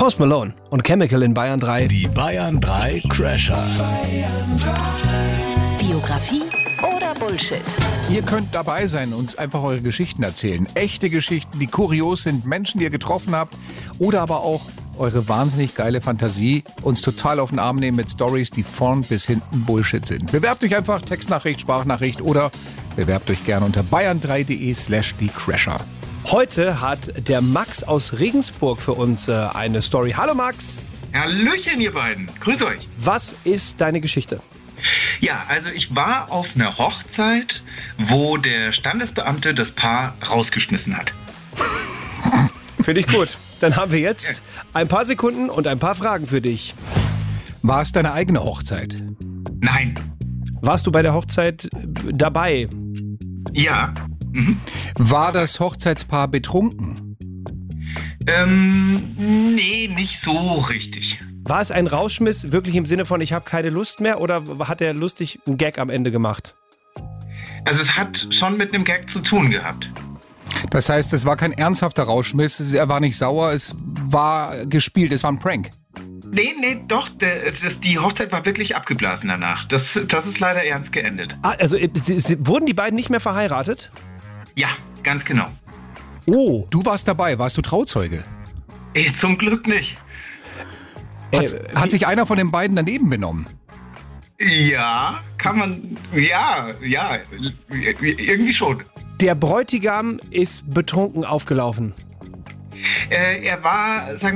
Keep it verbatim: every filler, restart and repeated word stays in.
Post Malone und Chemical in Bayern drei. Die Bayern drei Crasher. Biografie oder Bullshit? Ihr könnt dabei sein, uns einfach eure Geschichten erzählen. Echte Geschichten, die kurios sind, Menschen, die ihr getroffen habt. Oder aber auch eure wahnsinnig geile Fantasie, uns total auf den Arm nehmen mit Stories, die vorn bis hinten Bullshit sind. Bewerbt euch einfach, Textnachricht, Sprachnachricht oder bewerbt euch gerne unter bayern drei punkt de slash die Crasher. Heute hat der Max aus Regensburg für uns äh, eine Story. Hallo Max! Hallöchen, ihr beiden. Grüß euch. Was ist deine Geschichte? Ja, also ich war auf einer Hochzeit, wo der Standesbeamte das Paar rausgeschmissen hat. Finde ich gut. Dann haben wir jetzt ein paar Sekunden und ein paar Fragen für dich. War es deine eigene Hochzeit? Nein. Warst du bei der Hochzeit dabei? Ja. Mhm. War das Hochzeitspaar betrunken? Ähm, nee, nicht so richtig. War es ein Rausschmiss wirklich im Sinne von ich habe keine Lust mehr oder hat er lustig einen Gag am Ende gemacht? Also es hat schon mit einem Gag zu tun gehabt. Das heißt, es war kein ernsthafter Rauschmiss, er war nicht sauer, es war gespielt, es war ein Prank. Nee, nee, doch, der, das, die Hochzeit war wirklich abgeblasen danach. Das, das ist leider ernst geendet. Ah, also äh, sie, sie, wurden die beiden nicht mehr verheiratet? Ja, ganz genau. Oh. Du warst dabei, warst du Trauzeuge? Ey, zum Glück nicht. Hat, Äh, hat wie- sich einer von den beiden daneben benommen? Ja, kann man, ja, ja, irgendwie schon. Der Bräutigam ist betrunken aufgelaufen. Äh, er war, sagen